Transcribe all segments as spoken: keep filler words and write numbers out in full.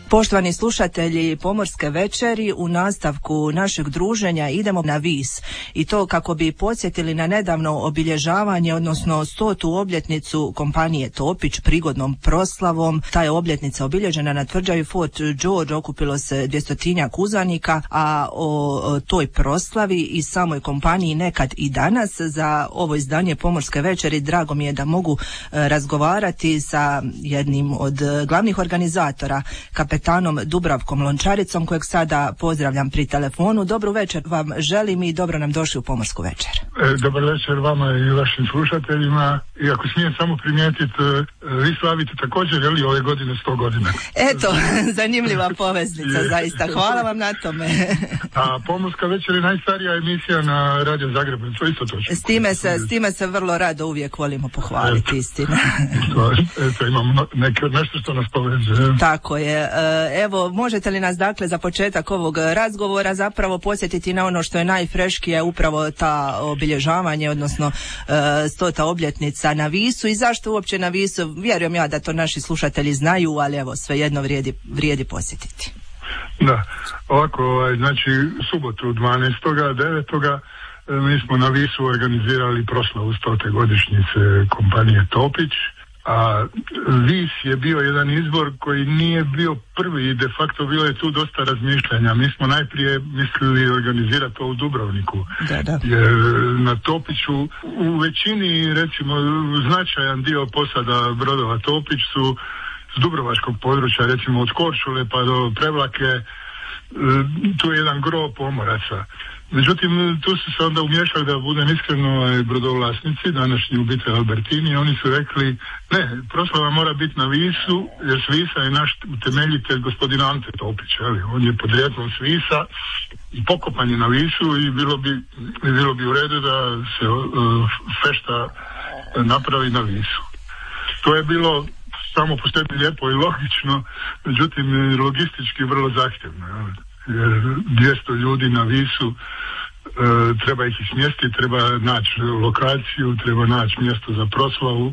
Poštovani slušatelji Pomorske večeri, u nastavku našeg druženja idemo na Vis i to kako bi podsjetili na nedavno obilježavanje, odnosno stotu obljetnicu kompanije Topić prigodnom proslavom. Ta je obljetnica obilježena na tvrđavi Fort George, okupilo se dvjestotinjak uzanika, a o toj proslavi i samoj kompaniji nekad i danas za ovo izdanje Pomorske večeri drago mi je da mogu razgovarati sa jednim od glavnih organizatora, kapetanom Dubravkom Lončaricom, kojeg sada pozdravljam pri telefonu. Dobru večer vam želim i dobro nam došli u Pomorsku večer. E, dobar večer vama i vašim slušateljima. I ako smijem samo primijetiti, vi slavite također, je li, ove godine sto godina? Eto, zanimljiva poveznica, zaista. Hvala vam na tome. A Pomorska večer je najstarija emisija na Radio Zagrebu, to isto točno. S time se, s time se vrlo rado uvijek volimo pohvaliti, istina. Eto, eto imamo neke, nešto što nas povezuje. Tako je. Evo, možete li nas dakle za početak ovog razgovora zapravo podsjetiti na ono što je najfreškije, upravo ta obilježavanje, odnosno stota obljetnica na Visu i zašto uopće na Visu? Vjerujem ja da to naši slušatelji znaju, ali evo, svejedno vrijedi, vrijedi posjetiti. Da, ovako, ovaj, znači, subotu dvanaestog devetoga mi smo na Visu organizirali proslavu stote godišnjice kompanije Topić. A Vis je bio jedan izbor koji nije bio prvi i de facto bilo je tu dosta razmišljanja. Mi smo najprije mislili organizirati to u Dubrovniku. Da, da. Jer na Topiću u većini, recimo, značajan dio posada brodova Topić su s dubrovačkog područja, recimo od Korčule pa do Prevlake, tu je jedan gro pomoraca. Međutim, tu su se onda umješali, da budem iskreno, brodovlasnici, današnji obitelj Albertini, oni su rekli, ne, proslava mora biti na Visu, jer s Visa je naš utemeljitelj gospodin Ante Topić, ali on je podrijetlom s Visa i pokopan je na Visu i bilo bi, bilo bi u redu da se uh, fešta napravi na Visu. To je bilo samo po sebi lijepo i logično, međutim logistički vrlo zahtjevno, ali. Jer dvjesto ljudi na Visu, e, treba ih smjestiti, treba naći lokaciju, treba naći mjesto za proslavu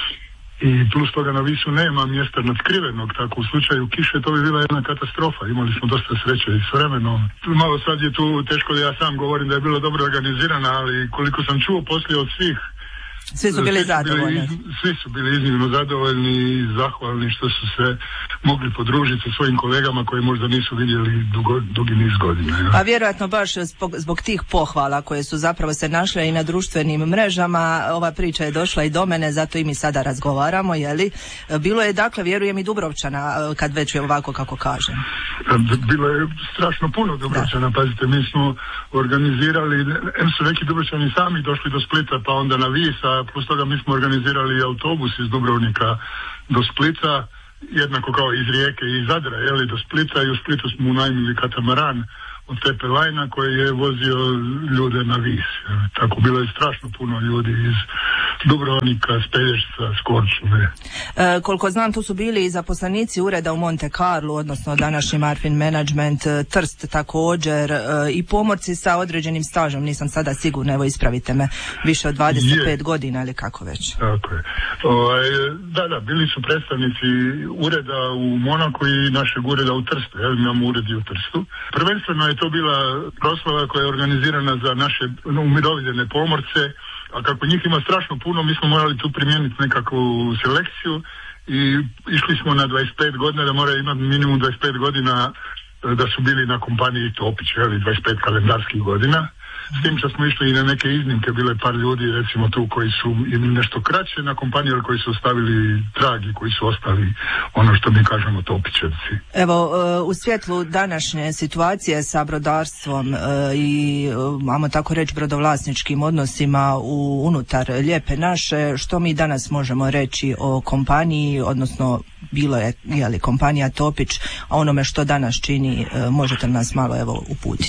i plus toga na Visu nema mjesta nadskrivenog, tako u slučaju kiše to bi bila jedna katastrofa. Imali smo dosta sreće i s vremenom. Malo sad je tu teško da ja sam govorim da je bilo dobro organizirana, ali koliko sam čuo poslije od svih, Svi su bili svi zadovoljni. Su bili, svi su bili iznimno zadovoljni i zahvalni što su se mogli podružiti sa svojim kolegama koji možda nisu vidjeli dugo, dugi niz godina. Ja. Pa vjerojatno baš zbog, zbog tih pohvala koje su zapravo se našle i na društvenim mrežama, ova priča je došla i do mene, zato i mi sada razgovaramo, jeli? Bilo je, dakle, vjerujem i Dubrovčana, kad već je ovako kako kažem. Bilo je strašno puno Dubrovčana, da. Pazite, mi smo organizirali, em su neki Dubrovčani sami došli do Splita, pa onda na Visa, plus toga mi smo organizirali autobus iz Dubrovnika do Splita, jednako kao iz Rijeke i Zadra, jeli, do Splita, i u Splitu smo unajmili katamaran od Tepe Lajna koji je vozio ljude na Vis. Tako bilo je strašno puno ljudi iz Dubrovnika, s Pelješca, s Korčule. E, koliko znam, tu su bili i zaposlenici ureda u Monte Carlo, odnosno današnji Marfin Management, Trst također, e, i pomorci sa određenim stažom, nisam sada sigurna, evo ispravite me, više od dvadeset pet je. Godina ili kako već. Tako je. O, da, da, bili su predstavnici ureda u Monaku i našeg ureda u Trstu, jel, imamo ured i u Trstu. Prvenstveno je to bila proslava koja je organizirana za naše umirovljene pomorce, a kako njih ima strašno puno, mi smo morali tu primijeniti nekakvu selekciju i išli smo na dvadeset pet godina, da moraju imati minimum dvadeset pet godina da su bili na kompaniji Topić, ili dvadeset pet kalendarskih godina. S tim što smo išli i na neke iznimke, bile par ljudi recimo tu koji su imali nešto kraće na kompaniju, ali koji su ostavili trag i koji su ostali ono što mi kažemo Topićevci. Evo, u svjetlu današnje situacije sa brodarstvom i, ajmo tako reći, brodovlasničkim odnosima u unutar Lijepe naše, što mi danas možemo reći o kompaniji, odnosno bilo je, je li, kompanija Topić, a onome što danas čini, možete nas malo evo uputiti?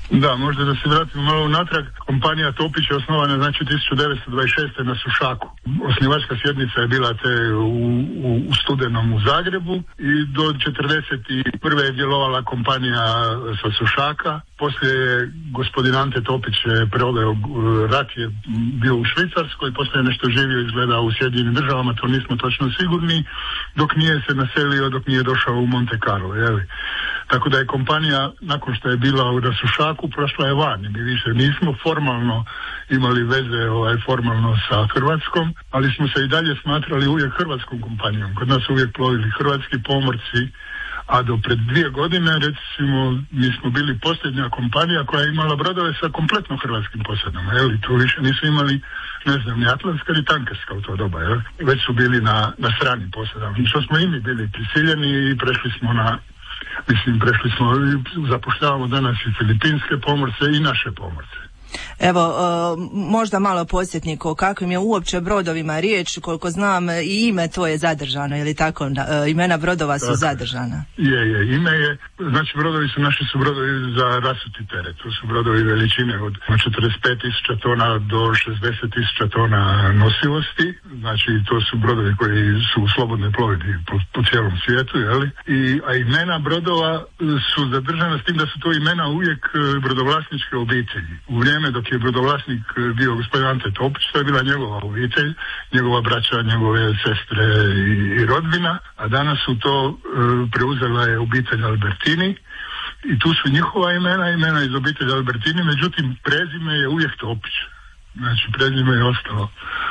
Da, možda da se vratimo malo unatrag. Kompanija Topić je osnovana znači tisuću devetsto dvadeset šeste. na Sušaku. Osnivačka sjednica je bila te u, u, u studenom u Zagrebu i do četrdeset prve je djelovala kompanija sa Sušaka. Poslije je gospodin Ante Topić je proveo rat, je bio u Švicarskoj, poslije je nešto živio izgleda u Sjedinjenim državama, to nismo točno sigurni, dok nije se naselio, dok nije došao u Monte Carlo, jeli. Tako da je kompanija, nakon što je bila u Sušaku, prošla je van. Mi više nismo formalno imali veze ovaj, formalno sa Hrvatskom, ali smo se i dalje smatrali uvijek hrvatskom kompanijom. Kod nas uvijek plovili hrvatski pomorci, a do pred dvije godine, recimo, mi smo bili posljednja kompanija koja je imala brodove sa kompletno hrvatskim posadama. Jeli, tu više nisu imali, ne znam, ni atlantska ni tankerska u to doba, jel? Već su bili na, na stranim posadama. Što smo i mi bili prisiljeni i prešli smo na Mislim, prešli smo, zapošljavamo danas i filipinske pomorce i naše pomorce. Evo, možda malo podsjetnik o kakvim je uopće brodovima riječ, koliko znam i ime to je zadržano, je li tako? Imena brodova su tako zadržana. Je, je, ime je, znači brodovi su, naši su brodovi za rasuti teret, to su brodovi veličine od četrdeset pet tisuća tona do šezdeset tisuća tona nosivosti, znači to su brodovi koji su u slobodnoj plovidbi po, po cijelom svijetu, jeli? I, a imena brodova su zadržana s tim da su to imena uvijek brodovlasničke obitelji. U vrijeme dok je brodovlasnik bio gospodin Ante Topić, to je bila njegova obitelj, njegova braća, njegove sestre i, i rodbina, a danas su to e, preuzela je obitelj Albertini i tu su njihova imena, imena iz obitelji Albertini, međutim prezime je uvijek Topić. Znači prezime je ostalo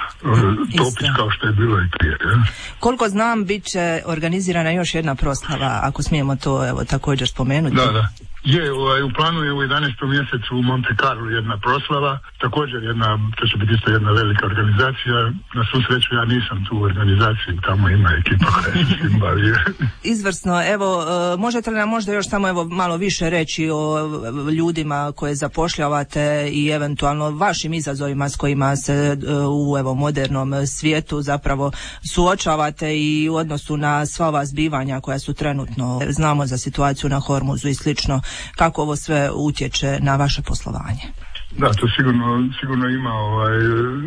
e, Topić kao što je bilo i prije. Ja? Koliko znam, bit će organizirana još jedna proslava, ako smijemo to evo također spomenuti. Da, da. Je, ovaj, u planu je u jedanaestom mjesecu u Monte Carlo jedna proslava, također jedna, to će biti isto jedna velika organizacija. Na svu sreću ja nisam tu u organizaciji, tamo ima ekipa koja se s tim bavi. Izvrsno, evo, možete li nam možda još samo evo malo više reći o ljudima koje zapošljavate i eventualno vašim izazovima s kojima se u evo modernom svijetu zapravo suočavate i u odnosu na sva ova zbivanja koja su trenutno, znamo za situaciju na Hormuzu i slično, kako ovo sve utječe na vaše poslovanje? Da, to sigurno, sigurno ima ovaj,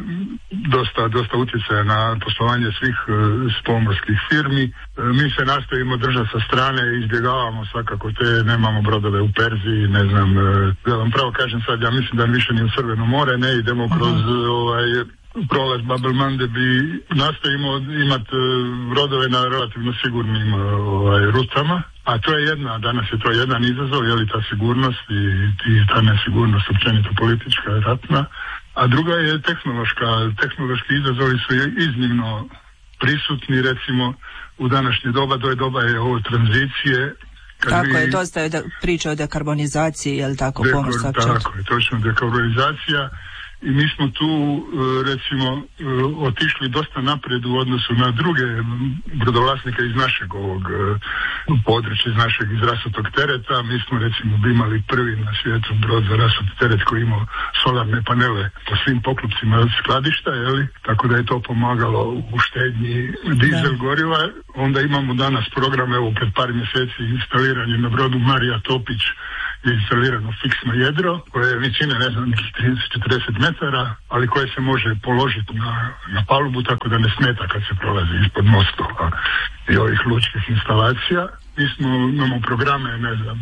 dosta, dosta utjecaja na poslovanje svih uh, pomorskih firmi. Uh, mi se nastojimo držati sa strane i izbjegavamo svakako te, nemamo brodove u Perziji, ne znam, uh, da vam pravo kažem sad, ja mislim da više ni u Crveno more ne idemo kroz uh-huh. ovaj, prolaz Babelmande, bi nastojimo imati brodove na relativno sigurnim ovaj, rutama, a to je jedna, danas je to jedan izazov, je li ta sigurnost i, i ta nesigurnost općenito politička i ratna, a druga je tehnološka, tehnološki izazovi su iznimno prisutni, recimo u današnje doba, do je doba je ovo tranzicije. Kad tako vi, je, dosta je da, priča o dekarbonizaciji, je li tako, deko, pomorstva? Tako je, točno, dekarbonizacija. I mi smo tu, recimo, otišli dosta naprijed u odnosu na druge brodovlasnike iz našeg ovog područja, iz našeg izrasutog tereta. Mi smo, recimo, imali prvi na svijetu brod za rasuti teret koji imao solarne panele po svim poklopcima skladišta, jeli? Tako da je to pomagalo u štednji dizel goriva. Onda imamo danas program, evo, pred par mjeseci instaliranje na brodu Marija Topić, je instalirano fiksno jedro koje je većine, ne znam, nekih trideset do četrdeset metara, ali koje se može položiti na, na palubu tako da ne smeta kad se prolazi ispod mostova i ovih lučkih instalacija. Mi smo, imamo programe, ne znam,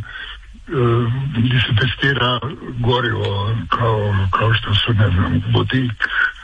gdje se testira gorivo kao, kao što su, ne znam, vodik.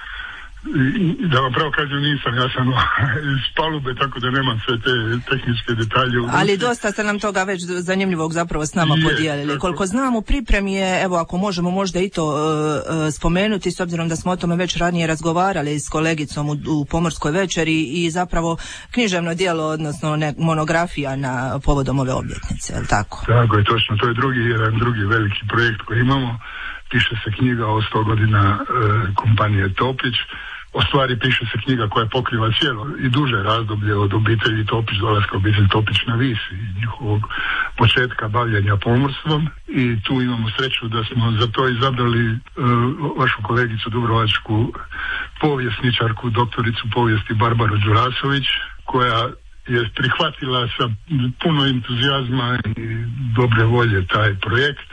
I da vam pravo kažem, nisam, ja sam iz palube, tako da nemam sve te tehničke detalje. Ali dosta ste nam toga već zanimljivog zapravo s nama je, podijelili. Tako. Koliko znam, u pripremi je, evo ako možemo možda i to uh, spomenuti, s obzirom da smo o tome već ranije razgovarali s kolegicom u, u Pomorskoj večeri, i zapravo književno djelo, odnosno ne, monografija na povodom ove obljetnice, je li tako? Tako je, točno, to je drugi, jedan drugi veliki projekt koji imamo. Piše se knjiga o sto godina uh, kompanije Topić. O stvari piše se knjiga koja pokriva cijelo i duže razdoblje od obitelji Topić, dolaska obitelji Topić na Vis i njihovog početka bavljenja pomorstvom, i tu imamo sreću da smo za to izabrali uh, vašu kolegicu dubrovačku povjesničarku, doktoricu povijesti Barbaru Đurasović, koja je prihvatila sa puno entuzijazma i dobre volje taj projekt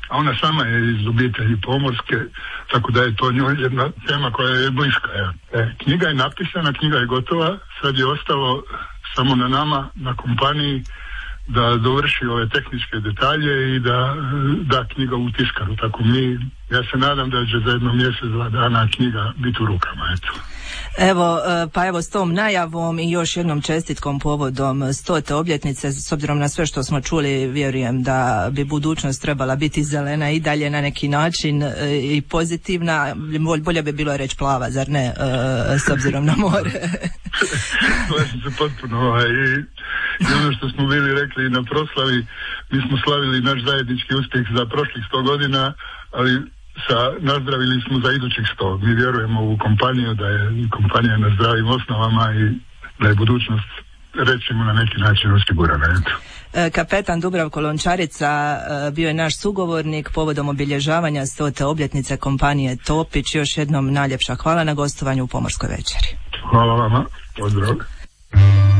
a ona sama je iz obitelji pomorske, tako da je to njoj jedna tema koja je bliska. Ja. E, knjiga je napisana, knjiga je gotova, sad je ostalo samo na nama, na kompaniji, da dovrši ove tehničke detalje i da da knjiga u tiskaru. Tako mi, ja se nadam da će za jedno mjesec, dva dana knjiga biti u rukama, eto. Evo, pa evo s tom najavom i još jednom čestitkom povodom stote obljetnice, s obzirom na sve što smo čuli, vjerujem da bi budućnost trebala biti zelena i dalje na neki način i pozitivna, bolje bi bilo reći plava, zar ne, s obzirom na more. Slažem se potpuno, ovaj, i, i ono što smo bili rekli na proslavi, mi smo slavili naš zajednički uspjeh za prošlih sto godina, ali sa, nazdravili smo za idućih sto. Mi vjerujemo u kompaniju, da je kompanija na zdravim osnovama i da je budućnost, rećemo, na neki način osigurana. Kapetan Dubravko Lončarica bio je naš sugovornik povodom obilježavanja stote obljetnice kompanije Topić. Još jednom najljepša hvala na gostovanju u Pomorskoj večeri. Hvala vama, pozdrav.